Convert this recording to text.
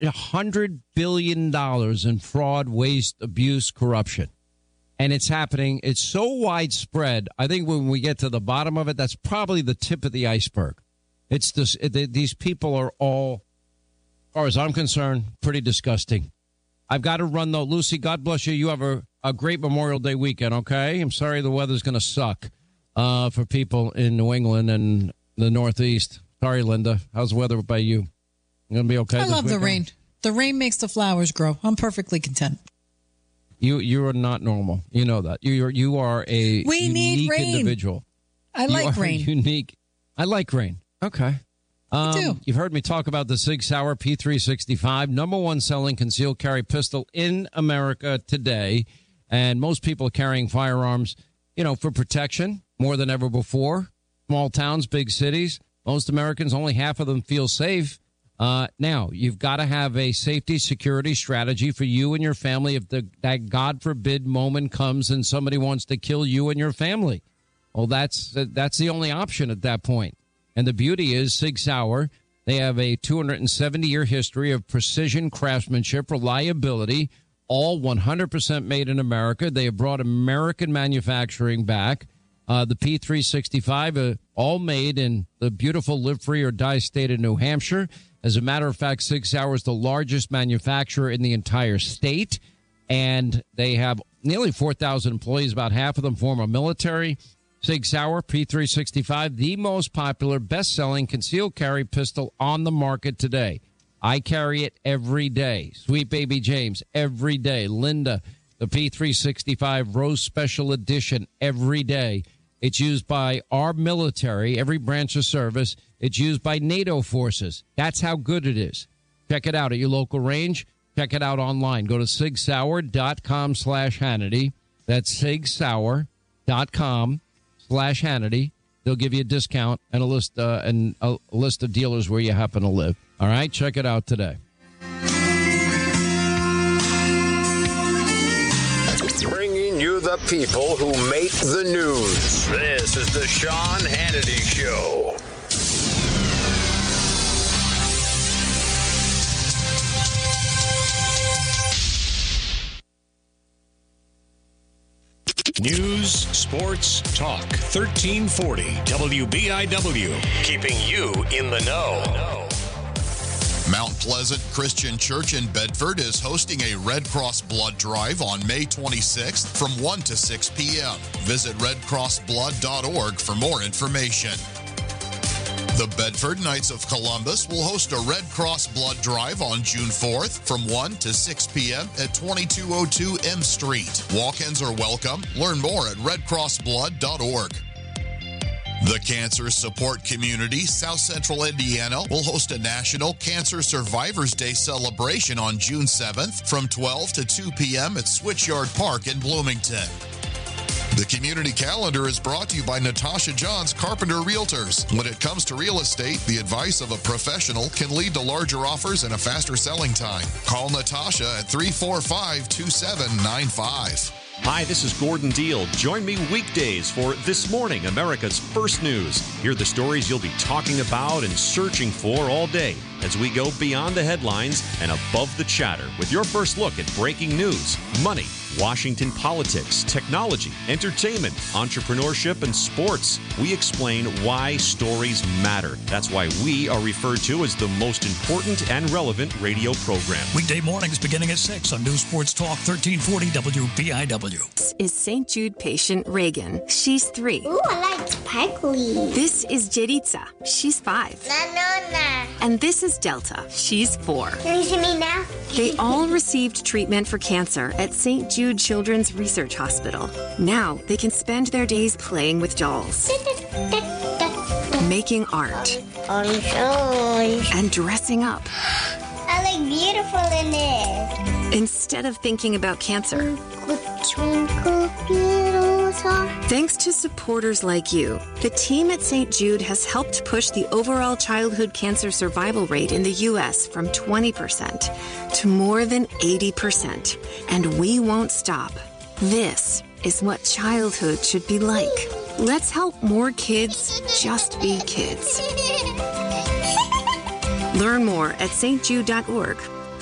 $100 billion in fraud, waste, abuse, corruption. And it's happening. It's so widespread. I think when we get to the bottom of it, that's probably the tip of the iceberg. It's this, these people are all, as far as I'm concerned, pretty disgusting. I've got to run, though. Lucy, God bless you. You have a great Memorial Day weekend, okay? I'm sorry the weather's going to suck for people in New England and the Northeast. Sorry, Linda. How's the weather by you? You going to be okay I this love weekend? the rain. The rain makes the flowers grow. I'm perfectly content. You are not normal. You know that. You are a unique individual. I like rain. Unique. I like rain. Okay. I do. You've heard me talk about the Sig Sauer P365, number one selling concealed carry pistol in America today. And most people are carrying firearms, for protection more than ever before. Small towns, big cities. Most Americans, only half of them feel safe. Now, you've got to have a safety security strategy for you and your family if that God forbid moment comes and somebody wants to kill you and your family. Well, that's the only option at that point. And the beauty is Sig Sauer, they have a 270-year history of precision craftsmanship, reliability, all 100% made in America. They have brought American manufacturing back. The P365, all made in the beautiful Live Free or Die state of New Hampshire. As a matter of fact, Sig Sauer is the largest manufacturer in the entire state, and they have nearly 4,000 employees. About half of them former military. Sig Sauer P365, the most popular, best-selling concealed carry pistol on the market today. I carry it every day. Sweet baby James, every day. Linda, the P365 Rose Special Edition, every day. It's used by our military, every branch of service. It's used by NATO forces. That's how good it is. Check it out at your local range. Check it out online. Go to sigsauer.com/Hannity. That's sigsauer.com/Hannity. They'll give you a discount and a list of dealers where you happen to live. All right, check it out today. Bringing you the people who make the news. This is the Sean Hannity Show. News, sports, talk. 1340 WBIW. Keeping you in the know. Mount Pleasant Christian Church in Bedford is hosting a Red Cross Blood Drive on May 26th from 1 to 6 p.m. Visit redcrossblood.org for more information. The Bedford Knights of Columbus will host a Red Cross Blood Drive on June 4th from 1 to 6 p.m. at 2202 M Street. Walk-ins are welcome. Learn more at redcrossblood.org. The Cancer Support Community, South Central Indiana, will host a National Cancer Survivors Day celebration on June 7th from 12 to 2 p.m. at Switchyard Park in Bloomington. The community calendar is brought to you by Natasha Johns Carpenter Realtors. When it comes to real estate, the advice of a professional can lead to larger offers and a faster selling time. Call Natasha at 345-2795. Hi, this is Gordon Deal. Join me weekdays for This Morning, America's First News. Hear the stories you'll be talking about and searching for all day as we go beyond the headlines and above the chatter with your first look at breaking news, money, Washington politics, technology, entertainment, entrepreneurship, and sports. We explain why stories matter. That's why we are referred to as the most important and relevant radio program. Weekday mornings beginning at 6 on News Sports Talk 1340 WBIW. This is St. Jude patient Reagan. She's 3. Ooh, I like sparkly. This is Jeritza. She's 5. Na. And this is Delta. She's 4. Can you see me now? They all received treatment for cancer at St. Jude Children's Research Hospital. Now they can spend their days playing with dolls, making art, and dressing up. I look beautiful in this. Instead of thinking about cancer. Twinkle, little star. Thanks to supporters like you, the team at St. Jude has helped push the overall childhood cancer survival rate in the U.S. from 20% to more than 80%. And we won't stop. This is what childhood should be like. Let's help more kids just be kids. Learn more at stjude.org.